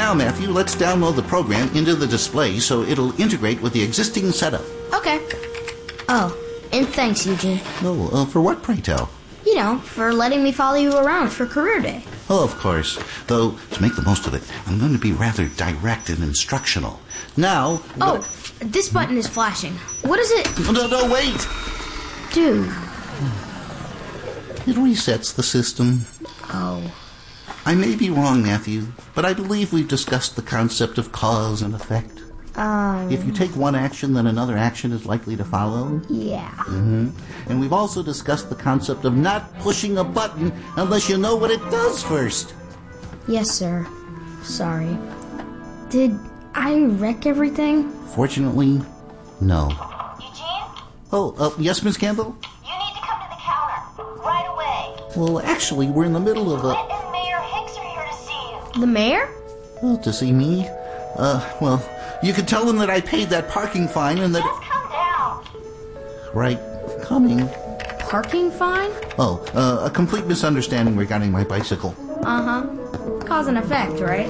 Now, Matthew, let's download the program into the display so it'll integrate with the existing setup. Okay. Oh, and thanks, Eugene. Oh, for what, pray tell? You know, for letting me follow you around for Career Day. Oh, of course. Though, to make the most of it, I'm going to be rather direct and instructional. Now... Oh, this button is flashing. What is it? No, wait! Dude. It resets the system. Oh. I may be wrong, Matthew, but I believe we've discussed the concept of cause and effect. If you take one action, then another action is likely to follow. Yeah. Mm-hmm. And we've also discussed the concept of not pushing a button unless you know what it does first. Yes, sir. Sorry. Did I wreck everything? Fortunately, no. Eugene? Oh, yes, Miss Campbell? You need to come to the counter. Right away. Well, actually, we're in the middle of a... Whit and Mayor Hicks are here to see you. The mayor? Well, to see me? Well, you could tell them that I paid that parking fine and that... Just come down. Right. Coming. Parking fine? Oh, a complete misunderstanding regarding my bicycle. Uh-huh. Cause and effect, right?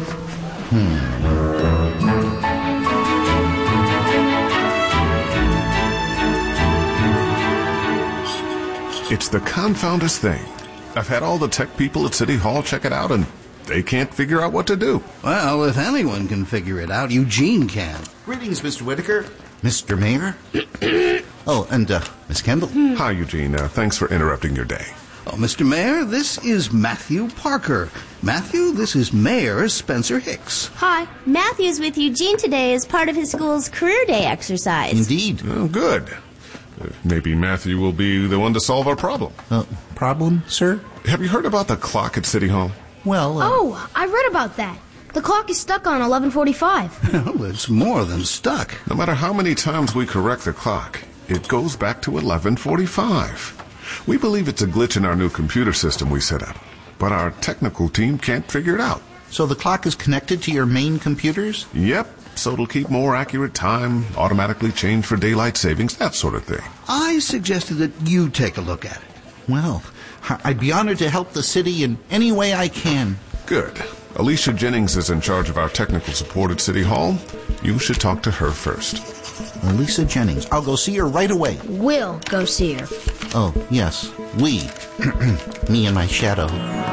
It's the confoundest thing. I've had all the tech people at City Hall check it out, and they can't figure out what to do. Well, if anyone can figure it out, Eugene can. Greetings, Mr. Whitaker. Mr. Mayor. Oh, and, Miss Campbell. Hi, Eugene. Thanks for interrupting your day. Oh, Mr. Mayor, this is Matthew Parker. Matthew, this is Mayor Spencer Hicks. Hi. Matthew's with Eugene today as part of his school's Career Day exercise. Indeed. Oh, good. Maybe Matthew will be the one to solve our problem. Problem, sir? Have you heard about the clock at City Hall? Well, Oh, I read about that. The clock is stuck on 11:45. Well, it's more than stuck. No matter how many times we correct the clock, it goes back to 11:45. We believe it's a glitch in our new computer system we set up, but our technical team can't figure it out. So the clock is connected to your main computers? Yep, so it'll keep more accurate time, automatically change for daylight savings, that sort of thing. I suggested that you take a look at it. Well, I'd be honored to help the city in any way I can. Good. Alicia Jennings is in charge of our technical support at City Hall. You should talk to her first. Lisa Jennings. I'll go see her right away. We'll go see her. Oh, yes. We. Me and my shadow.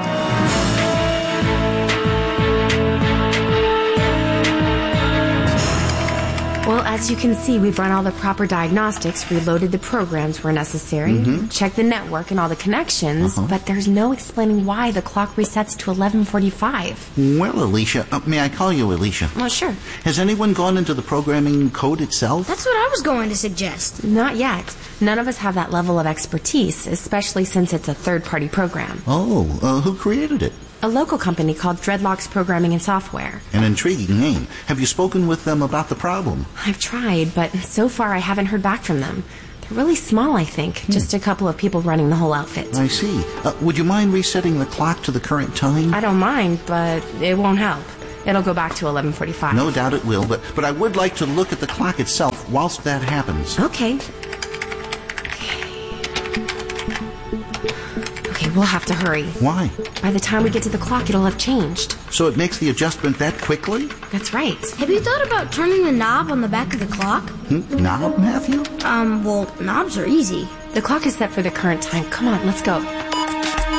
Well, as you can see, we've run all the proper diagnostics, reloaded the programs where necessary, checked the network and all the connections, but there's no explaining why the clock resets to 11:45. Well, Alicia, may I call you Alicia? Well, sure. Has anyone gone into the programming code itself? That's what I was going to suggest. Not yet. None of us have that level of expertise, especially since it's a third-party program. Oh, who created it? A local company called Dreadlocks Programming and Software. An intriguing name. Have you spoken with them about the problem? I've tried, but so far I haven't heard back from them. They're really small, I think. Just a couple of people running the whole outfit. I see. Would you mind resetting the clock to the current time? I don't mind, but it won't help. It'll go back to 11:45. No doubt it will, but I would like to look at the clock itself whilst that happens. Okay, we'll have to hurry. Why? By the time we get to the clock, it'll have changed. So it makes the adjustment that quickly? That's right. Have you thought about turning the knob on the back of the clock? Knob, Matthew? Well, knobs are easy. The clock is set for the current time. Come on, let's go.